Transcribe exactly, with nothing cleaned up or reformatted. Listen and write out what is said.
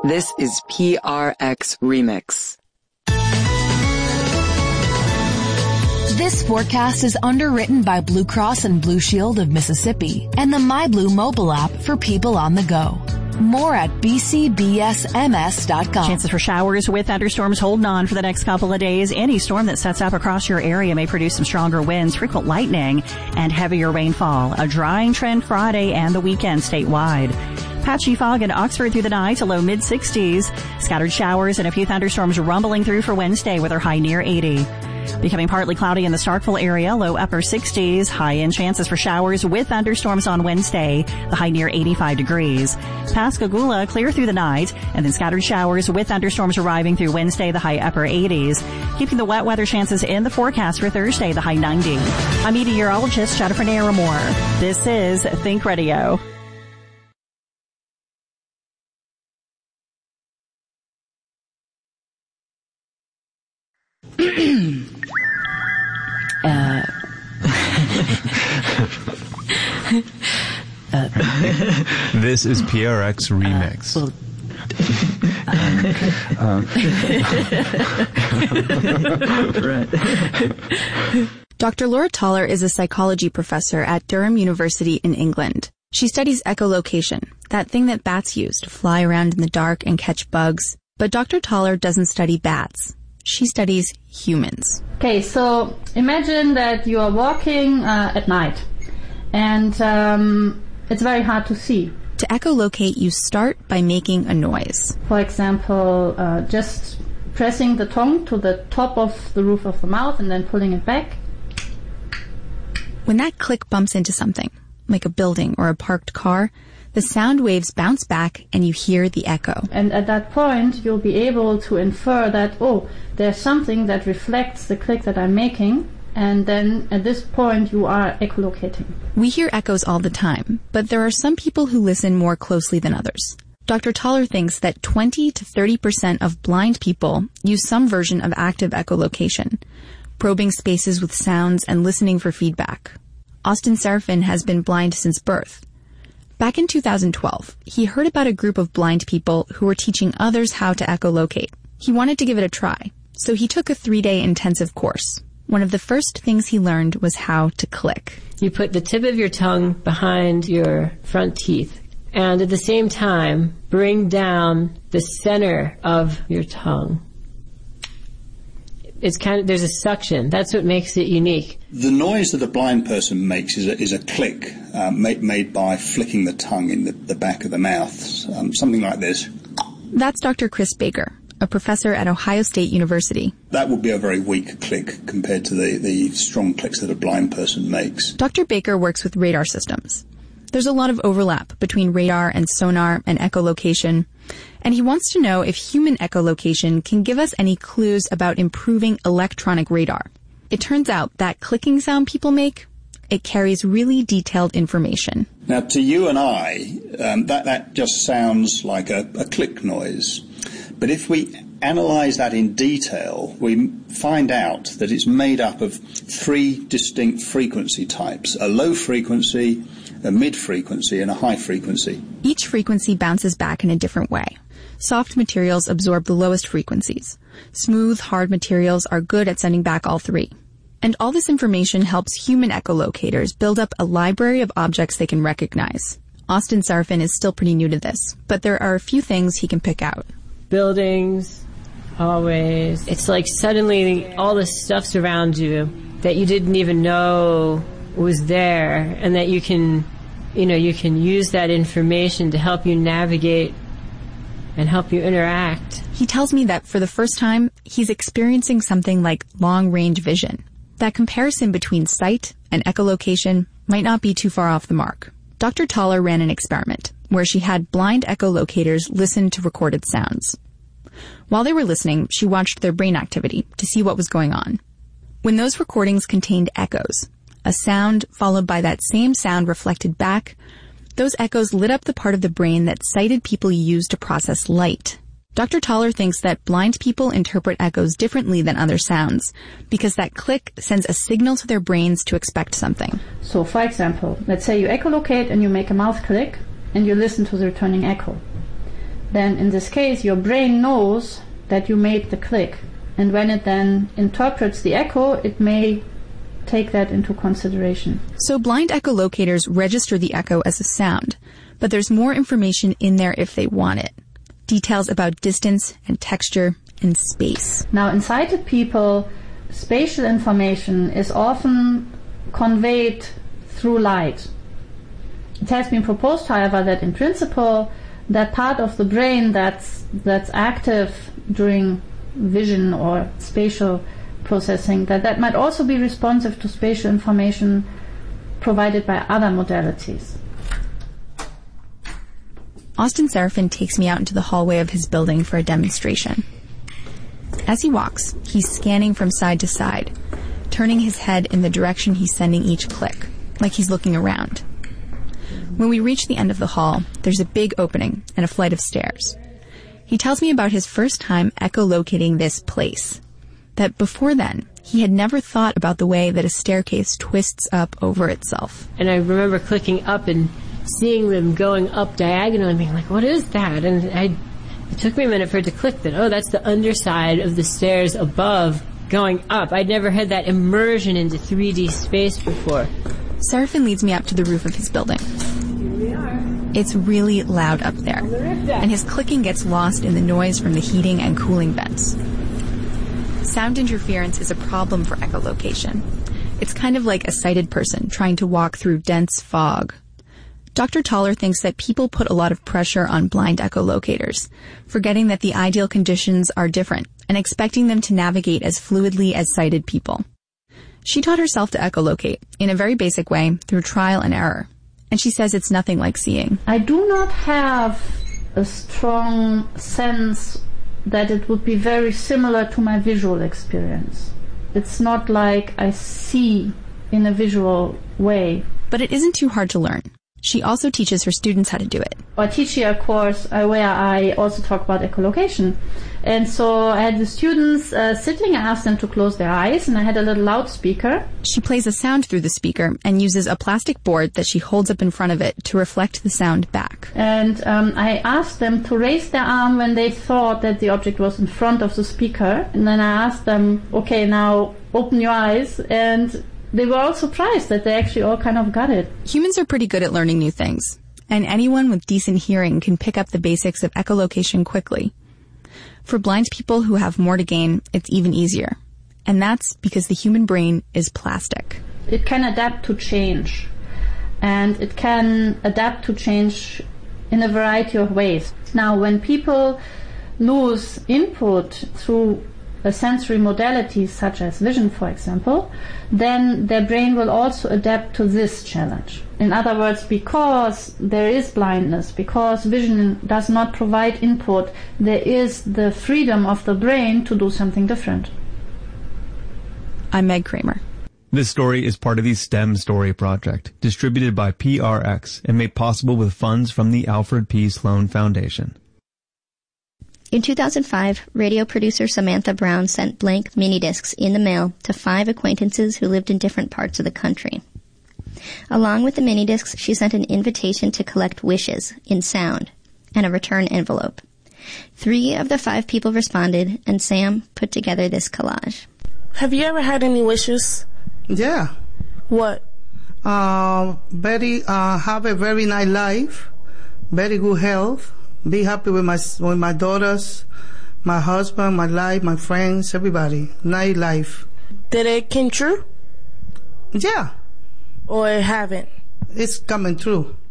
This is P R X Remix. This forecast is underwritten by Blue Cross and Blue Shield of Mississippi and the MyBlue mobile app for people on the go. More at b c b s m s dot com. Chances for showers with thunderstorms holding on for the next couple of days. Any storm that sets up across your area may produce some stronger winds, frequent lightning, and heavier rainfall. A drying trend Friday and the weekend statewide. Patchy fog in Oxford through the night to low mid sixties. Scattered showers and a few thunderstorms rumbling through for Wednesday with our high near eighty. Becoming partly cloudy in the Starkville area, low upper sixties. High-end chances for showers with thunderstorms on Wednesday, the high near eighty-five degrees. Pascagoula clear through the night, and then scattered showers with thunderstorms arriving through Wednesday, the high upper eighties. Keeping the wet weather chances in the forecast for Thursday, the high ninety. I'm meteorologist Jennifer Naramore. This is Think Radio. uh, uh, this is P R X Remix. Uh, well, um. Doctor Laura Toller is a psychology professor at Durham University in England. She studies echolocation, that thing that bats use to fly around in the dark and catch bugs. But Doctor Toller doesn't study bats. She studies humans. Okay, so imagine that you are walking uh, at night, and um, it's very hard to see. To echolocate, you start by making a noise. For example, uh, just pressing the tongue to the top of the roof of the mouth and then pulling it back. When that click bumps into something, like a building or a parked car, the sound waves bounce back and you hear the echo. And at that point, you'll be able to infer that, oh, there's something that reflects the click that I'm making, and then at this point you are echolocating. We hear echoes all the time, but there are some people who listen more closely than others. Doctor Toller thinks that twenty to thirty percent of blind people use some version of active echolocation, probing spaces with sounds and listening for feedback. Austin Serafin has been blind since birth. Back in two thousand twelve, he heard about a group of blind people who were teaching others how to echolocate. He wanted to give it a try, so he took a three-day intensive course. One of the first things he learned was how to click. You put the tip of your tongue behind your front teeth, and at the same time, bring down the center of your tongue. It's kind of, there's a suction. That's what makes it unique. The noise that a blind person makes is a, is a click uh, made, made by flicking the tongue in the, the back of the mouth, um, something like this. That's Doctor Chris Baker, a professor at Ohio State University. That would be a very weak click compared to the, the strong clicks that a blind person makes. Doctor Baker works with radar systems. There's a lot of overlap between radar and sonar and echolocation, and he wants to know if human echolocation can give us any clues about improving electronic radar. It turns out that clicking sound people make, it carries really detailed information. Now, to you and I, um, that, that just sounds like a, a click noise. But if we analyze that in detail, we find out that it's made up of three distinct frequency types: a low frequency, a mid-frequency, and a high frequency. Each frequency bounces back in a different way. Soft materials absorb the lowest frequencies. Smooth, hard materials are good at sending back all three. And all this information helps human echolocators build up a library of objects they can recognize. Austin Serafin is still pretty new to this, but there are a few things he can pick out. Buildings, hallways. It's like suddenly all the stuff's around you that you didn't even know was there, and that you can, you know, you can use that information to help you navigate and help you interact. He tells me that for the first time, he's experiencing something like long-range vision. That comparison between sight and echolocation might not be too far off the mark. Doctor Toller ran an experiment where she had blind echolocators listen to recorded sounds. While they were listening, she watched their brain activity to see what was going on. When those recordings contained echoes, a sound followed by that same sound reflected back, those echoes lit up the part of the brain that sighted people use to process light. Doctor Toller thinks that blind people interpret echoes differently than other sounds because that click sends a signal to their brains to expect something. So, for example, let's say you echolocate and you make a mouth click and you listen to the returning echo. then in this case your brain knows that you made the click. And when it then interprets the echo, it may take that into consideration. So blind echolocators register the echo as a sound, but there's more information in there if they want it. Details about distance and texture and space. Now, in sighted people, spatial information is often conveyed through light. It has been proposed, however, that in principle, that part of the brain that's that's active during vision or spatial processing, that that might also be responsive to spatial information provided by other modalities. Austin Serafin takes me out into the hallway of his building for a demonstration. As he walks, he's scanning from side to side, turning his head in the direction he's sending each click, like he's looking around. When we reach the end of the hall, there's a big opening and a flight of stairs. He tells me about his first time echolocating this place, that before then, he had never thought about the way that a staircase twists up over itself. And I remember clicking up and seeing them going up diagonal and being like, what is that? And I, it took me a minute for it to click that, oh, that's the underside of the stairs above going up. I'd never had that immersion into three D space before. Serafin leads me up to the roof of his building. Here we are. It's really loud up there, and his clicking gets lost in the noise from the heating and cooling vents. Sound interference is a problem for echolocation. It's kind of like a sighted person trying to walk through dense fog. Doctor Toller thinks that people put a lot of pressure on blind echolocators, forgetting that the ideal conditions are different and expecting them to navigate as fluidly as sighted people. She taught herself to echolocate in a very basic way through trial and error, and she says it's nothing like seeing. I do not have a strong sense that it would be very similar to my visual experience. It's not like I see in a visual way. But it isn't too hard to learn. She also teaches her students how to do it. I teach here a course uh, where I also talk about echolocation. And so I had the students uh, sitting, I asked them to close their eyes, and I had a little loudspeaker. She plays a sound through the speaker and uses a plastic board that she holds up in front of it to reflect the sound back. And um, I asked them to raise their arm when they thought that the object was in front of the speaker. And then I asked them, okay, now open your eyes, and they were all surprised that they actually all kind of got it. Humans are pretty good at learning new things, and anyone with decent hearing can pick up the basics of echolocation quickly. For blind people who have more to gain, it's even easier. And that's because the human brain is plastic. It can adapt to change, and it can adapt to change in a variety of ways. Now, when people lose input through a sensory modality such as vision, for example, then their brain will also adapt to this challenge. In other words, because there is blindness, because vision does not provide input, there is the freedom of the brain to do something different. I'm Meg Kramer. This story is part of the STEM Story Project, distributed by P R X and made possible with funds from the Alfred P. Sloan Foundation. In two thousand five, radio producer Samantha Brown sent blank mini-discs in the mail to five acquaintances who lived in different parts of the country. Along with the mini-discs, she sent an invitation to collect wishes in sound and a return envelope. Three of the five people responded, and Sam put together this collage. Have you ever had any wishes? Yeah. What? Uh, very, uh, have a very nice life, very good health, be happy with my with my daughters, my husband, my life, my friends, everybody. Nice life. Did it come true? Yeah. Or it haven't? It's coming true.